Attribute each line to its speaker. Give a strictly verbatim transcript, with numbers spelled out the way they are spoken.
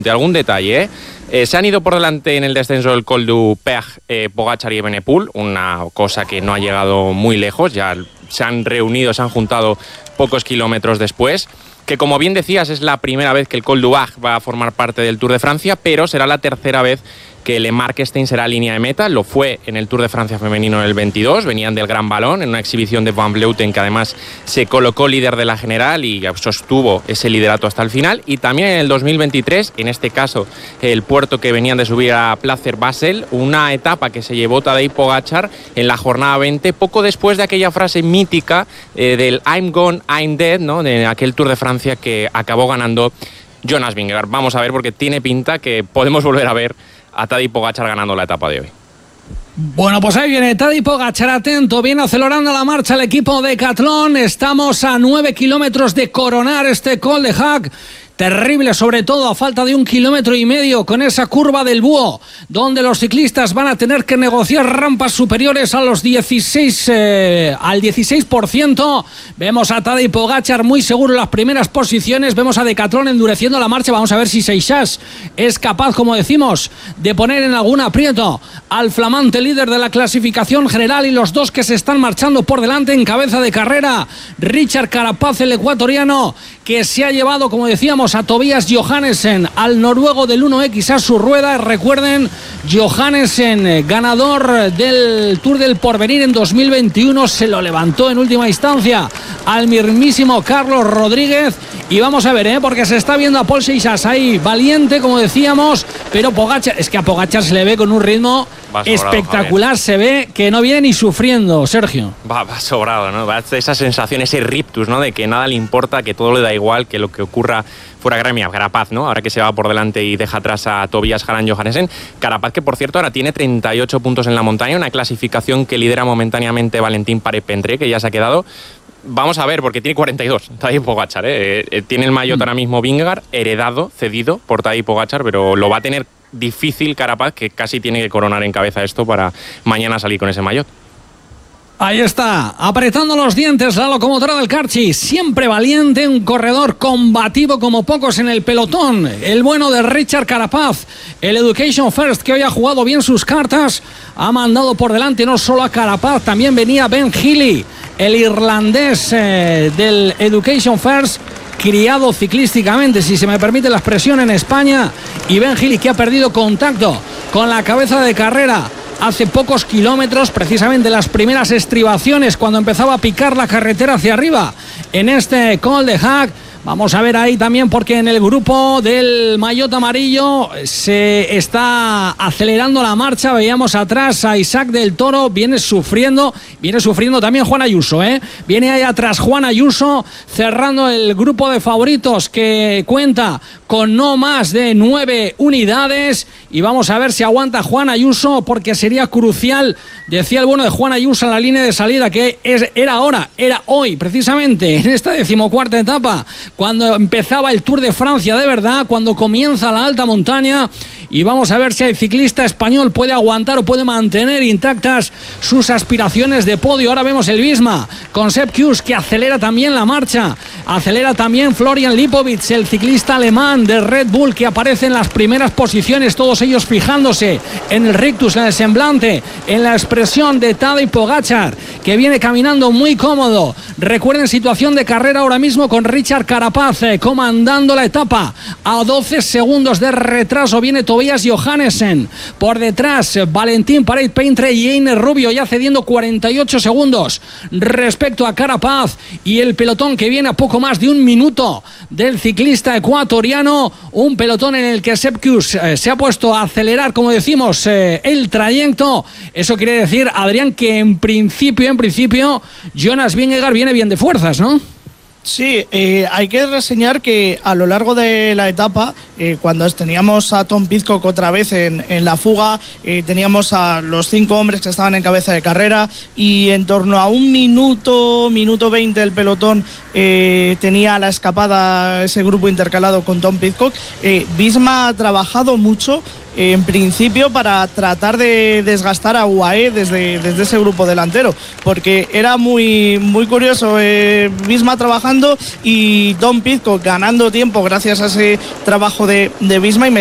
Speaker 1: De algún detalle, ¿eh? Eh, se han ido por delante en el descenso del Col du Peg eh, Pogačar y Evenepoel, una cosa que no ha llegado muy lejos, ya se han reunido, se han juntado pocos kilómetros después, que como bien decías es la primera vez que el Col du Peg va a formar parte del Tour de Francia, pero será la tercera vez que Le Marquestein será línea de meta. Lo fue en el Tour de Francia femenino en el veintidós, venían del Gran Balón en una exhibición de Van Vleuten que además se colocó líder de la general y sostuvo ese liderato hasta el final, y también en el dos mil veintitrés, en este caso el puerto que venían de subir a Placer Basel, una etapa que se llevó Tadej Pogačar en la jornada veinte, poco después de aquella frase mítica eh, del I'm gone, I'm dead, ¿no?, de aquel Tour de Francia que acabó ganando Jonas Vingegaard. Vamos a ver, porque tiene pinta que podemos volver a ver a Tadej Pogačar ganando la etapa de hoy.
Speaker 2: Bueno, pues ahí viene Tadej Pogačar, atento, viene acelerando la marcha el equipo Decathlon. Estamos a nueve kilómetros de coronar este Col de Hac. Terrible, sobre todo a falta de un kilómetro y medio con esa curva del Búho, donde los ciclistas van a tener que negociar rampas superiores a los dieciséis, eh, al dieciséis por ciento. Vemos a Tadej Pogačar muy seguro en las primeras posiciones. Vemos a Decathlon endureciendo la marcha. Vamos a ver si Seixas es capaz, como decimos, de poner en algún aprieto al flamante líder de la clasificación general, y los dos que se están marchando por delante en cabeza de carrera. Richard Carapaz, el ecuatoriano, que se ha llevado, como decíamos, a Tobias Johannesen, al noruego del uno equis a su rueda. Recuerden, Johannesen, ganador del Tour del Porvenir en dos mil veintiuno, se lo levantó en última instancia al mismísimo Carlos Rodríguez. Y vamos a ver, ¿eh? porque se está viendo a Paul Seixas ahí valiente, como decíamos, pero Pogačar, es que a Pogačar se le ve con un ritmo sobrado, espectacular, Javier. Se ve que no viene ni sufriendo, Sergio.
Speaker 1: Va, va sobrado, ¿no? Va esa sensación, ese rictus, ¿no?, de que nada le importa, que todo le da igual, que lo que ocurra fuera gremia. Carapaz, ¿no?, ahora que se va por delante y deja atrás a Tobias Harald Johannesen. Carapaz, que por cierto ahora tiene treinta y ocho puntos en la montaña, una clasificación que lidera momentáneamente Valentín Paré-Pentré, que ya se ha quedado. Vamos a ver, porque tiene cuarenta y dos, Tadej Pogačar, ¿eh? Eh, tiene el maillot ahora mismo Vingegaard, heredado, cedido por Tadej Pogačar, pero lo va a tener difícil Carapaz, que casi tiene que coronar en cabeza esto para mañana salir con ese maillot.
Speaker 2: Ahí está, apretando los dientes la locomotora del Carchi, siempre valiente, un corredor combativo como pocos en el pelotón, el bueno de Richard Carapaz, el Education First, que hoy ha jugado bien sus cartas, ha mandado por delante no solo a Carapaz, también venía Ben Healy, el irlandés eh, del Education First, criado ciclísticamente, si se me permite la expresión, en España, y Ben Healy, que ha perdido contacto con la cabeza de carrera hace pocos kilómetros, precisamente las primeras estribaciones, cuando empezaba a picar la carretera hacia arriba en este Col de Hac. Vamos a ver ahí también, porque en el grupo del maillot amarillo se está acelerando la marcha. Veíamos atrás a Isaac del Toro, viene sufriendo, viene sufriendo también Juan Ayuso, ¿eh? Viene ahí atrás Juan Ayuso, cerrando el grupo de favoritos, que cuenta con no más de nueve unidades. Y vamos a ver si aguanta Juan Ayuso, porque sería crucial, decía el bueno de Juan Ayuso en la línea de salida, que es, era ahora, era hoy, precisamente, en esta decimocuarta etapa, cuando empezaba el Tour de Francia de verdad, cuando comienza la alta montaña. Y vamos a ver si el ciclista español puede aguantar o puede mantener intactas sus aspiraciones de podio. Ahora vemos el Visma con Sepp Kuss, que acelera también la marcha, acelera también Florian Lipovic, el ciclista alemán de Red Bull, que aparece en las primeras posiciones, todos ellos fijándose en el rictus, en el semblante, en la expresión de Tadej Pogačar, que viene caminando muy cómodo. Recuerden, situación de carrera ahora mismo con Richard Carapaz eh, comandando la etapa a doce segundos de retraso. Viene Tobias Johannesen, por detrás Valentín Paré-Pentré y Einer Rubio, ya cediendo cuarenta y ocho segundos respecto a Carapaz, y el pelotón que viene a poco más de un minuto del ciclista ecuatoriano, un pelotón en el que Sepp Kuss eh, se ha puesto a acelerar, como decimos, eh, el trayecto. Eso quiere decir, Adrián, que en principio, en principio, Jonas Vingegaard viene bien de fuerzas, ¿no?
Speaker 3: Sí, eh, hay que reseñar que a lo largo de la etapa, eh, cuando teníamos a Tom Pidcock otra vez en, en la fuga, eh, teníamos a los cinco hombres que estaban en cabeza de carrera, y en torno a un minuto, minuto veinte el pelotón eh, tenía la escapada ese grupo intercalado con Tom Pidcock. eh, Visma ha trabajado mucho en principio para tratar de desgastar a U A E desde, desde ese grupo delantero, porque era muy, muy curioso eh, Visma trabajando y Tom Pidcock ganando tiempo gracias a ese trabajo de, de Visma y